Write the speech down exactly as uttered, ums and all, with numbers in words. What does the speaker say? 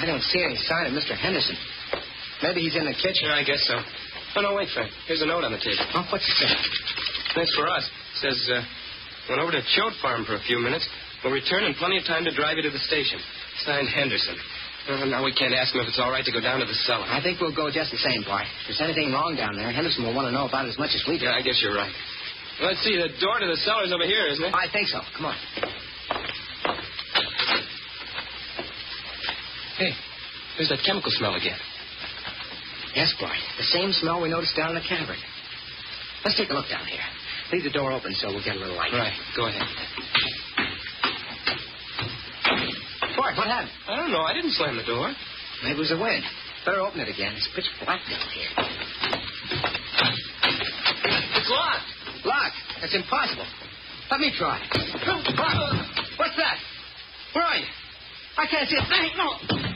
don't see any sign of Mister Henderson. Maybe he's in the kitchen. Yeah, I guess so. Oh, no, wait, Frank. Here's a note on the table. Oh, what's it say? That's for us. It says, uh, went over to Choate Farm for a few minutes. We'll return in plenty of time to drive you to the station. Signed Henderson. Uh, now we can't ask him if it's all right to go down to the cellar. I think we'll go just the same, Bart. If there's anything wrong down there, Henderson will want to know about it as much as we do. Yeah, I guess you're right. Well, let's see. The door to the cellar's over here, isn't it? I think so. Come on. Hey, there's that chemical smell again. Yes, Bart. The same smell we noticed down in the cavern. Let's take a look down here. Leave the door open so we'll get a little light. Right. Go ahead. Bart, what happened? I don't know. I didn't slam the door. Maybe it was the wind. Better open it again. It's pitch black down here. It's locked. Locked? That's impossible. Let me try. Bart, what's that? Where are you? I can't see a thing. No.